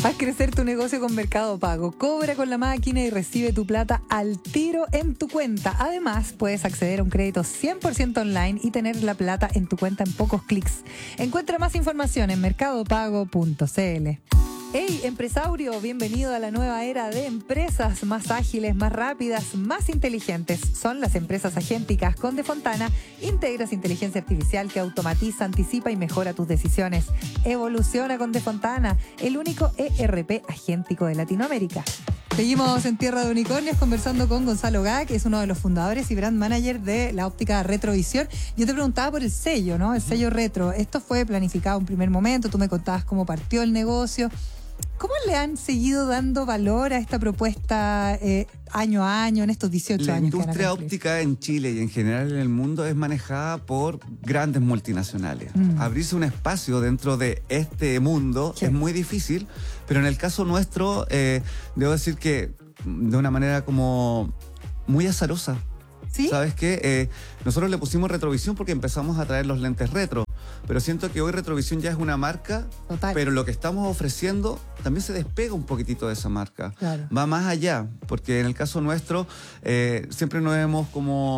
Haz crecer tu negocio con Mercado Pago. Cobra con la máquina y recibe tu plata al tiro en tu cuenta. Además, puedes acceder a un crédito 100% online y tener la plata en tu cuenta en pocos clics. Encuentra más información en mercadopago.cl. Hey, empresario, bienvenido a la nueva era de empresas más ágiles, más rápidas, más inteligentes. Son las empresas agénticas. Con Defontana integras inteligencia artificial que automatiza, anticipa y mejora tus decisiones. Evoluciona con Defontana, el único ERP agéntico de Latinoamérica. Seguimos en Tierra de Unicornios conversando con Gonzalo Gá, que es uno de los fundadores y brand manager de la óptica Retrovisión. Yo te preguntaba por el sello, ¿no? El sello retro. Esto fue planificado en un primer momento, tú me contabas cómo partió el negocio. ¿Cómo le han seguido dando valor a esta propuesta año a año en estos 18 años? La industria óptica en Chile y en general en el mundo es manejada por grandes multinacionales. Abrirse un espacio dentro de este mundo es muy difícil, pero en el caso nuestro, debo decir que de una manera como muy azarosa. ¿Sí? ¿Sabes qué? Nosotros le pusimos Retrovisión porque empezamos a traer los lentes retro. Pero siento que hoy Retrovisión ya es una marca, total, pero lo que estamos ofreciendo también se despega un poquitito de esa marca. Claro. Va más allá, porque en el caso nuestro siempre nos hemos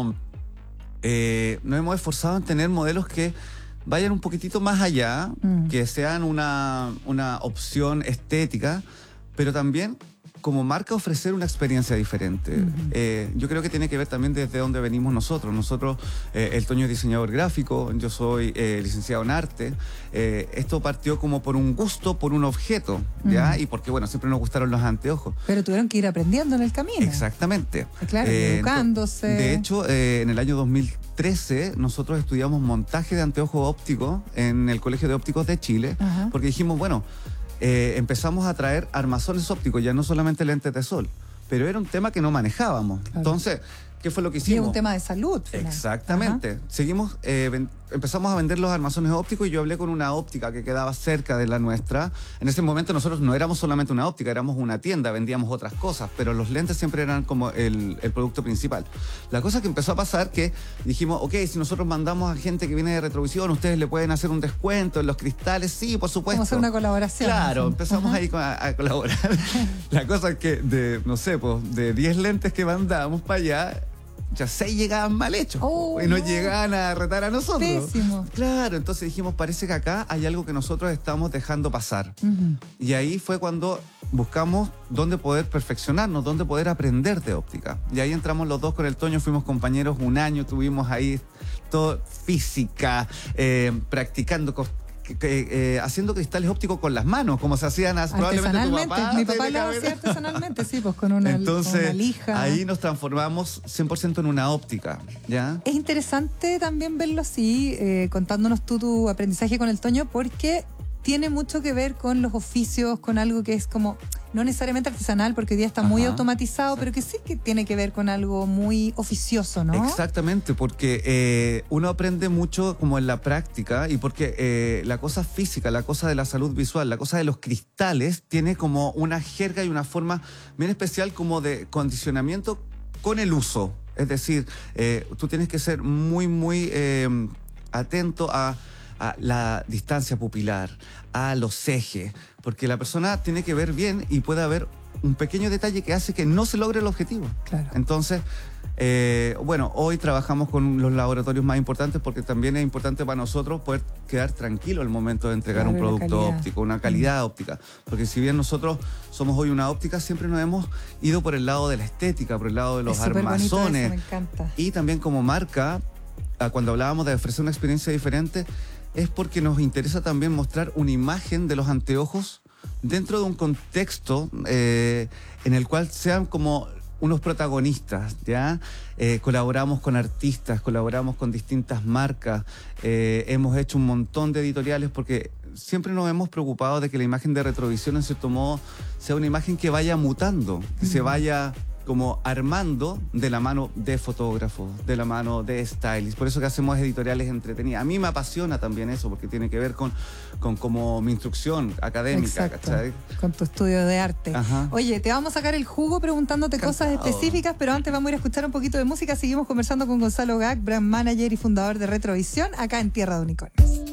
esforzado en tener modelos que vayan un poquitito más allá, que sean una opción estética, pero también como marca ofrecer una experiencia diferente. Yo creo que tiene que ver también desde dónde venimos nosotros. Nosotros, el Toño es diseñador gráfico, yo soy licenciado en arte. Esto partió como por un gusto, por un objeto, ¿ya? Y porque, bueno, siempre nos gustaron los anteojos. Pero tuvieron que ir aprendiendo en el camino. Exactamente. Claro, educándose. De hecho, en el año 2013 nosotros estudiamos montaje de anteojos ópticos en el Colegio de Ópticos de Chile, porque dijimos, bueno, empezamos a traer armazones ópticos, ya no solamente lentes de sol, pero era un tema que no manejábamos. Claro. Entonces, ¿qué fue lo que hicimos? Y es un tema de salud. Exactamente. Seguimos, empezamos a vender los armazones ópticos y yo hablé con una óptica que quedaba cerca de la nuestra. En ese momento nosotros no éramos solamente una óptica, éramos una tienda, vendíamos otras cosas, pero los lentes siempre eran como el producto principal. La cosa que empezó a pasar que dijimos, ok, si nosotros mandamos a gente que viene de Retrovisión, ustedes le pueden hacer un descuento en los cristales, sí, por supuesto. Vamos a hacer una colaboración. Claro, empezamos ahí a colaborar. La cosa es que de 10 lentes que mandábamos para allá, ya 6 llegaban mal hechos y nos llegaban a retar a nosotros. Pésimo. Claro, entonces dijimos, parece que acá hay algo que nosotros estamos dejando pasar. Y ahí fue cuando buscamos dónde poder perfeccionarnos, dónde poder aprender de óptica. Y ahí entramos los dos con el Toño, fuimos compañeros un año, tuvimos ahí todo física, practicando haciendo cristales ópticos con las manos, como se hacían probablemente tu papá. Mi papá lo hacía artesanalmente, sí, pues con una lija. Ahí nos transformamos 100% en una óptica, ¿ya? Es interesante también verlo así, contándonos tú tu aprendizaje con el Toño, porque tiene mucho que ver con los oficios, con algo que es como, no necesariamente artesanal, porque hoy día está muy automatizado, pero que sí que tiene que ver con algo muy oficioso, ¿no? Exactamente, porque uno aprende mucho como en la práctica y porque la cosa física, la cosa de la salud visual, la cosa de los cristales, tiene como una jerga y una forma bien especial como de condicionamiento con el uso. Es decir, tú tienes que ser muy, muy atento a la distancia pupilar, a los ejes, porque la persona tiene que ver bien y puede haber un pequeño detalle que hace que no se logre el objetivo. Claro. Entonces, bueno, hoy trabajamos con los laboratorios más importantes porque también es importante para nosotros poder quedar tranquilos al momento de entregar un producto óptico, una calidad óptica. Porque si bien nosotros somos hoy una óptica, siempre nos hemos ido por el lado de la estética, por el lado de los armazones. Eso, me encanta. Y también como marca, cuando hablábamos de ofrecer una experiencia diferente, es porque nos interesa también mostrar una imagen de los anteojos dentro de un contexto en el cual sean como unos protagonistas, ¿ya? Colaboramos con artistas, colaboramos con distintas marcas, hemos hecho un montón de editoriales porque siempre nos hemos preocupado de que la imagen de Retrovisión, en cierto modo, sea una imagen que vaya mutando, que se vaya como armando de la mano de fotógrafos, de la mano de stylists. Por eso que hacemos editoriales entretenidas. A mí me apasiona también eso, porque tiene que ver con como mi instrucción académica. Exacto, ¿cachai? con tu estudio de arte. Ajá. Oye, te vamos a sacar el jugo preguntándote cosas específicas, pero antes vamos a ir a escuchar un poquito de música. Seguimos conversando con Gonzalo Gá, brand manager y fundador de Retrovisión, acá en Tierra de Unicornios.